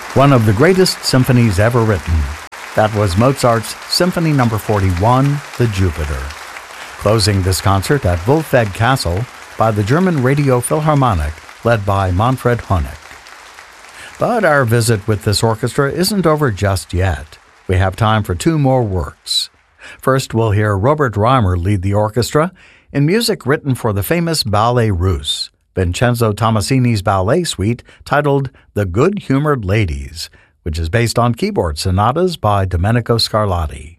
one of the greatest symphonies ever written. That was Mozart's Symphony No. 41, The Jupiter. Closing this concert at Wolfegg Castle by the German Radio Philharmonic, led by Manfred Honeck. But our visit with this orchestra isn't over just yet. We have time for two more works. First, we'll hear Robert Reimer lead the orchestra in music written for the famous Ballet Russe, Vincenzo Tommasini's ballet suite titled The Good-Humored Ladies, which is based on keyboard sonatas by Domenico Scarlatti.